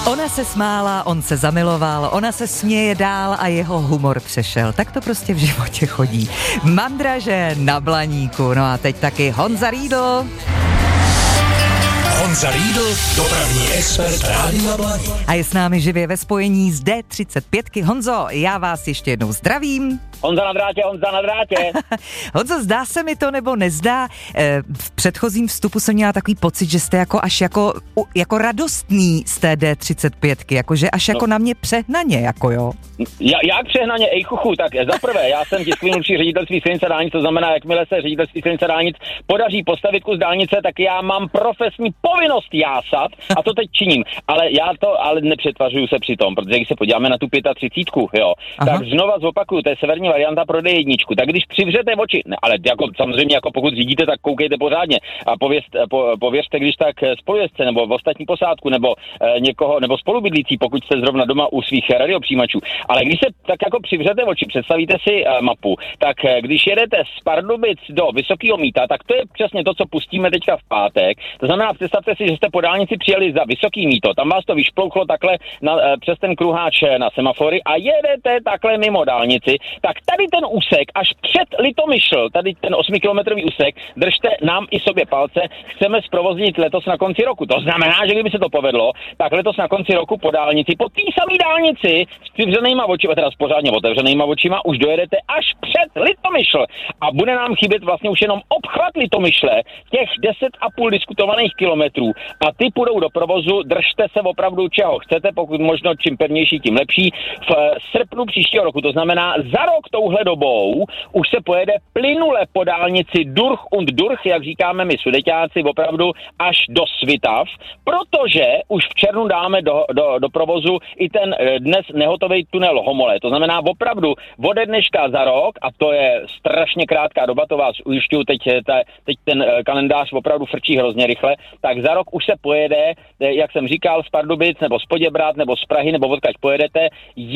Ona se smála, on se zamiloval, ona se směje dál a jeho humor přešel. Tak to prostě v životě chodí. Mandraže na Blaníku, no a teď taky Honza Riedl. Honza Riedl, dopravní expert Rádia Blaník. A je s námi živě ve spojení z D35. Honzo, já vás ještě jednou zdravím. Honza na drátě. Honzo, zdá se mi to nebo nezdá? V předchozím vstupu jsem měla takový pocit, že jste až jako radostný z té D35, jakože až jako na mě přehnaně, jako jo. Jak přehnaně, chuchu, tak zaprvé, já jsem tiskový mluvčí ředitelství silnic a dálnic, to znamená, jakmile se ředitelství silnic a dálnic podaří postavit kus dálnice, tak já mám profesní povinnost jásat a to teď činím. Ale já to nepřetvařuju se při tom, protože když se podíváme na tu 35, jo, tak znova zopakuju, to je severní varianta pro D1, tak když přivřete oči, ne, ale jako samozřejmě jako pokud řídíte, tak koukejte pořádně a pověřte když tak spolujezdce nebo v ostatní posádku nebo někoho nebo spolubydlící, pokud jste zrovna doma u svých radiopřijímačů. Ale když se tak jako přivřete oči, představíte si mapu, tak když jedete z Pardubic do Vysokého Mýta, tak to je přesně to, co pustíme teďka v pátek. To znamená, představte si, že jste po dálnici přijeli za Vysoký Mýto, tam vás to vyšplouchlo takhle přes ten kruháč na semafory a jedete takhle mimo dálnici, tak tady ten úsek až před Litomyšl, tady ten 8kilometrový úsek, držte nám i sobě palce, chceme zprovoznit letos na konci roku. To znamená, že kdyby se to povedlo, tak letos na konci roku po dálnici, po té samé dálnici s přivřenýma očima, teda s pořádně otevřenýma očima, už dojedete až před Litomyšl a bude nám chybět vlastně už jenom obchvat Litomyšle, těch 10,5 diskutovaných kilometrů a ty půjdou do provozu, držte se opravdu čeho chcete, pokud možno čím pevnější, tím lepší. V srpnu příštího roku, to znamená za rok touhle dobou, už se pojede plynule po dálnici Durch und Durch, jak říkáme my sudeťáci, opravdu až do Svitav, protože už v červnu dáme do provozu i ten dnes nehotový tunel Homole. To znamená opravdu ode dneška za rok, a to je strašně krátká doba, to vás ujišťuju, teď ten kalendář opravdu frčí hrozně rychle, tak za rok už se pojede, jak jsem říkal, z Pardubic, nebo z Poděbrad, nebo z Prahy, nebo odkud pojedete,